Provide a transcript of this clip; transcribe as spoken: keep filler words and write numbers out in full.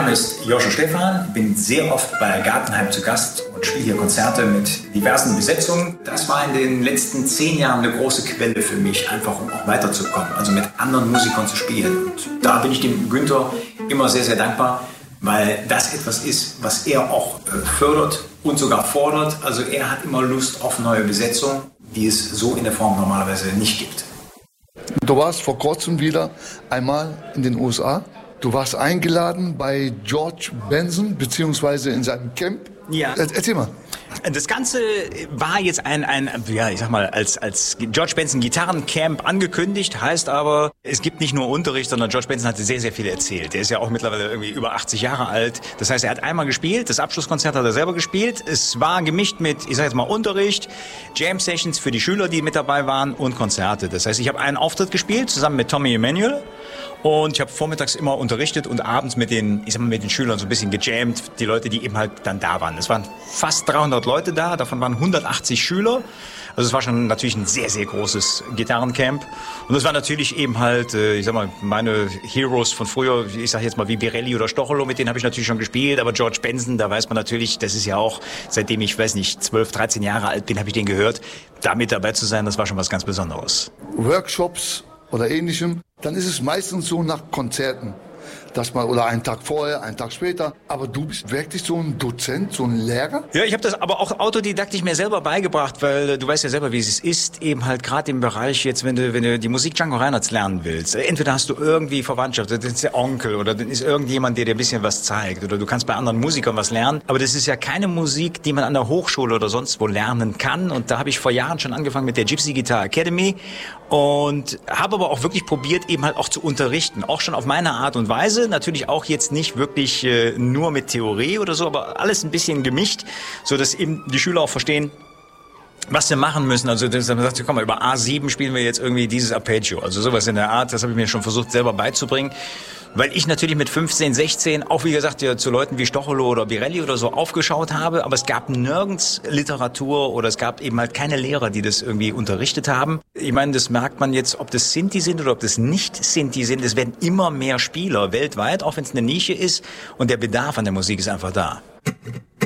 Name ist Joshua Stephan, bin sehr oft bei Gartenheim zu Gast und spiele hier Konzerte mit diversen Besetzungen. Das war in den letzten zehn Jahren eine große Quelle für mich, einfach um auch weiterzukommen, also mit anderen Musikern zu spielen. Und da bin ich dem Günther immer sehr, sehr dankbar, weil das etwas ist, was er auch fördert und sogar fordert. Also er hat immer Lust auf neue Besetzungen, die es so in der Form normalerweise nicht gibt. Du warst vor kurzem wieder einmal in den U S A. Du warst eingeladen bei George Benson, beziehungsweise in seinem Camp. Ja. Erzähl mal. Das Ganze war jetzt ein, ein, ja, ich sag mal, als, als George Benson Gitarrencamp angekündigt, heißt aber, es gibt nicht nur Unterricht, sondern George Benson hatte sehr, sehr viel erzählt. Der ist ja auch mittlerweile irgendwie über achtzig Jahre alt. Das heißt, er hat einmal gespielt, das Abschlusskonzert hat er selber gespielt. Es war gemischt mit, ich sag jetzt mal, Unterricht, Jam-Sessions für die Schüler, die mit dabei waren und Konzerte. Das heißt, ich habe einen Auftritt gespielt, zusammen mit Tommy Emmanuel. Und ich habe vormittags immer unterrichtet und abends mit den, ich sag mal, mit den Schülern so ein bisschen gejammt, die Leute, die eben halt dann da waren. Es waren fast dreihundert Leute da, davon waren hundertachtzig Schüler. Also es war schon natürlich ein sehr, sehr großes Gitarrencamp. Und das war natürlich eben halt, ich sag mal, meine Heroes von früher, ich sag jetzt mal wie Birelli oder Stocholo, mit denen habe ich natürlich schon gespielt. Aber George Benson, da weiß man natürlich, das ist ja auch, seitdem ich, weiß nicht, zwölf, dreizehn Jahre alt bin, habe ich den gehört. Da mit dabei zu sein, das war schon was ganz Besonderes. Workshops oder Ähnlichem, dann ist es meistens so nach Konzerten, dass man, oder einen Tag vorher, einen Tag später, aber du bist wirklich so ein Dozent, so ein Lehrer? Ja, ich habe das aber auch autodidaktisch mir selber beigebracht, weil äh, du weißt ja selber, wie es ist, eben halt gerade im Bereich jetzt, wenn du wenn du die Musik Django Reinhardts lernen willst. Entweder hast du irgendwie Verwandtschaft, das ist der Onkel oder dann ist irgendjemand, der dir ein bisschen was zeigt oder du kannst bei anderen Musikern was lernen, aber das ist ja keine Musik, die man an der Hochschule oder sonst wo lernen kann und da habe ich vor Jahren schon angefangen mit der Gypsy Guitar Academy und habe aber auch wirklich probiert, eben halt auch zu unterrichten, auch schon auf meine Art und Weise. Natürlich auch jetzt nicht wirklich äh, nur mit Theorie oder so, aber alles ein bisschen gemischt, so dass eben die Schüler auch verstehen, was sie machen müssen. Also das, man sagt, komm mal, über A sieben spielen wir jetzt irgendwie dieses Arpeggio. Also sowas in der Art, das habe ich mir schon versucht selber beizubringen. Weil ich natürlich mit fünfzehn, sechzehn auch, wie gesagt, ja, zu Leuten wie Stocholo oder Birelli oder so aufgeschaut habe, aber es gab nirgends Literatur oder es gab eben halt keine Lehrer, die das irgendwie unterrichtet haben. Ich meine, das merkt man jetzt, ob das Sinti sind oder ob das nicht Sinti sind. Es werden immer mehr Spieler weltweit, auch wenn es eine Nische ist und der Bedarf an der Musik ist einfach da.